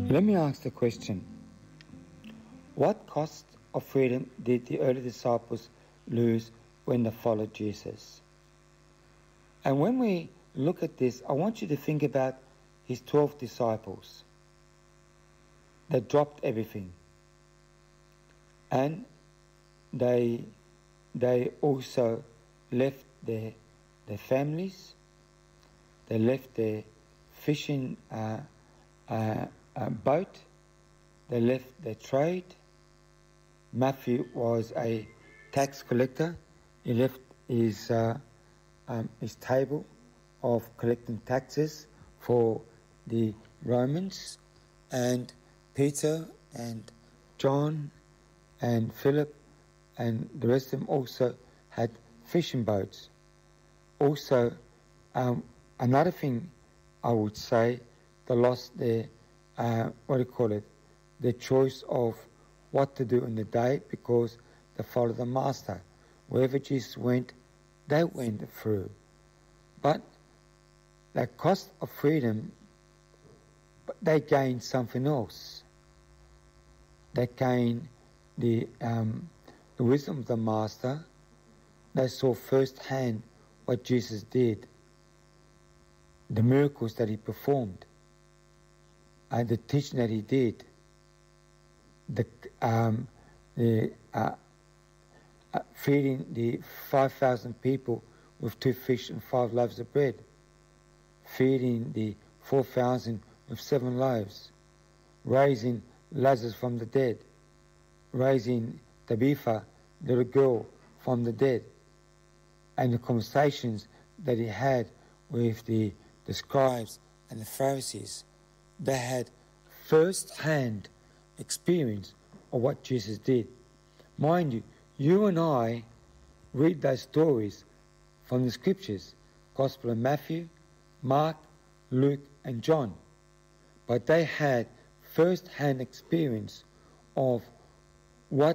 Let me ask the question, what cost of freedom did the early disciples lose when they followed Jesus? And when we look at this, I want you to think about his 12 disciples that dropped everything. And they also left their families, they left their fishing boat, they left their trade. Matthew was a tax collector. He left his table of collecting taxes for the Romans, and Peter and John and Philip and the rest of them also had fishing boats. Also, another thing I would say, they lost their, their choice of what to do in the day, because they followed the Master. Wherever Jesus went, they went through. But the cost of freedom, they gained something else. They gained the wisdom of the Master. They saw firsthand what Jesus did, the miracles that he performed, and the teaching that he did, feeding the 5,000 people with 2 fish and 5 loaves of bread, feeding the 4,000 with 7 loaves, raising Lazarus from the dead, raising Tabitha, the little girl, from the dead, and the conversations that he had with the scribes and the Pharisees. They had first-hand experience of what Jesus did. Mind you, you and I read those stories from the scriptures, Gospel of Matthew, Mark, Luke, and John. But they had first-hand experience of what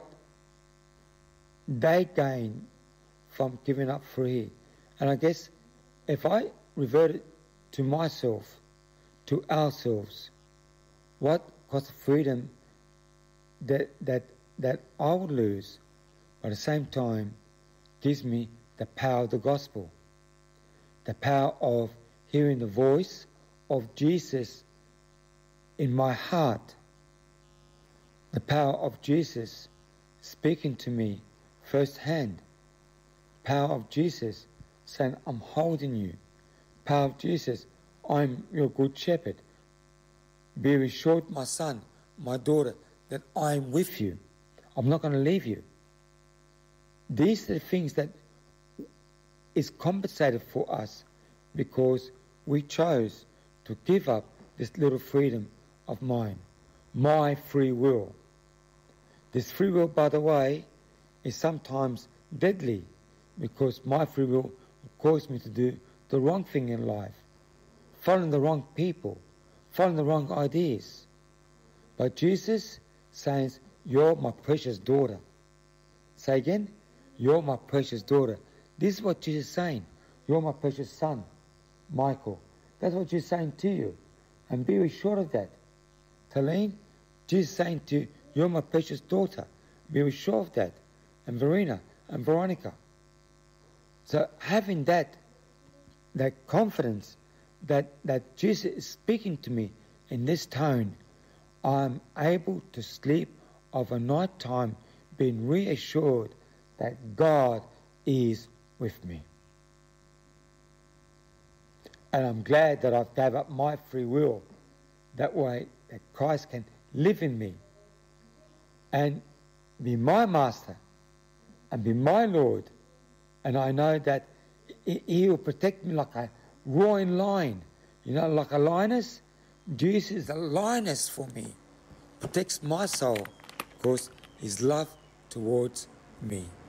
they gained from giving up free. And I guess if I reverted to myself, to ourselves, what cost of freedom that I would lose, but at the same time gives me the power of the gospel, the power of hearing the voice of Jesus in my heart, the power of Jesus speaking to me firsthand, power of Jesus saying, I'm holding you, power of Jesus, I'm your good shepherd. Be assured, my son, my daughter, that I'm with you. I'm not going to leave you. These are the things that is compensated for us because we chose to give up this little freedom of mine, my free will. This free will, by the way, is sometimes deadly because my free will caused me to do the wrong thing in life, following the wrong people, following the wrong ideas. But Jesus says, you're my precious daughter. Say again, you're my precious daughter. This is what Jesus is saying. You're my precious son, Michael. That's what Jesus is saying to you. And be assured of that. Talene, Jesus is saying to you, you're my precious daughter. Be assured of that. And Verena and Veronica. So having that confidence that Jesus is speaking to me in this tone, I'm able to sleep of a night time being reassured that God is with me. And I'm glad that I've gave up my free will. That way that Christ can live in me and be my master and be my Lord. And I know that he will protect me like a roaring lion. You know, like a lioness. Jesus is a lioness for me. Protects my soul because his love towards me.